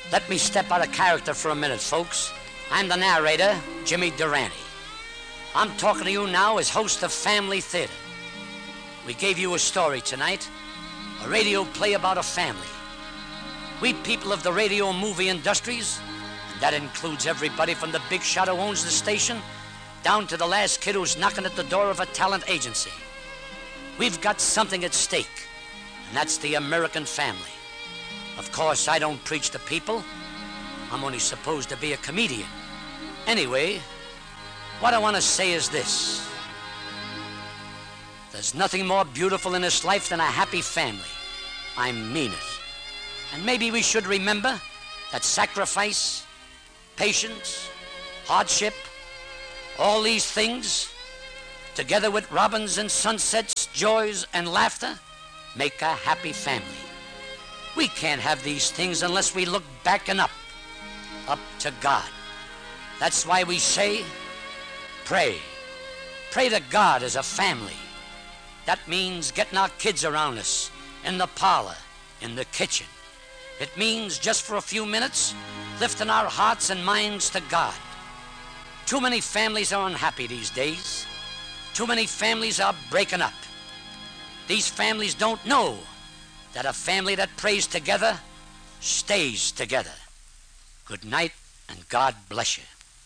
Let me step out of character for a minute, folks. I'm the narrator, Jimmy Durante. I'm talking to you now as host of Family Theater. We gave you a story tonight, a radio play about a family. We people of the radio and movie industries, and that includes everybody from the big shot who owns the station down to the last kid who's knocking at the door of a talent agency. We've got something at stake, and that's the American family. Of course, I don't preach to people. I'm only supposed to be a comedian. Anyway, what I want to say is this. There's nothing more beautiful in this life than a happy family. I mean it. And maybe we should remember that sacrifice, patience, hardship, all these things, together with robins and sunsets, joys and laughter, make a happy family. We can't have these things unless we look back and up to God. That's why we say, pray. Pray to God as a family. That means getting our kids around us, in the parlor, in the kitchen. It means just for a few minutes, lifting our hearts and minds to God. Too many families are unhappy these days. Too many families are breaking up. These families don't know that a family that prays together stays together. Good night, and God bless you.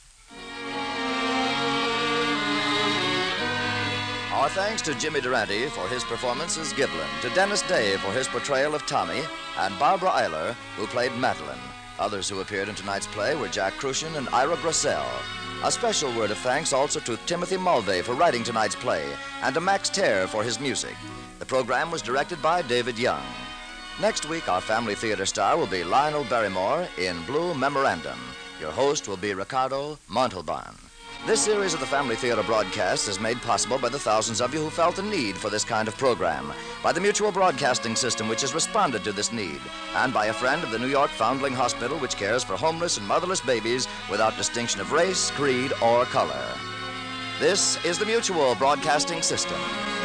Our thanks to Jimmy Durante for his performance as Giblin, to Dennis Day for his portrayal of Tommy, and Barbara Eiler, who played Madeline. Others who appeared in tonight's play were Jack Crucian and Ira Grossell. A special word of thanks also to Timothy Mulvey for writing tonight's play, and to Max Terre for his music. The program was directed by David Young. Next week, our Family Theater star will be Lionel Barrymore in Blue Memorandum. Your host will be Ricardo Montalban. This series of the Family Theater broadcast is made possible by the thousands of you who felt the need for this kind of program, by the Mutual Broadcasting System, which has responded to this need, and by a friend of the New York Foundling Hospital, which cares for homeless and motherless babies without distinction of race, creed, or color. This is the Mutual Broadcasting System.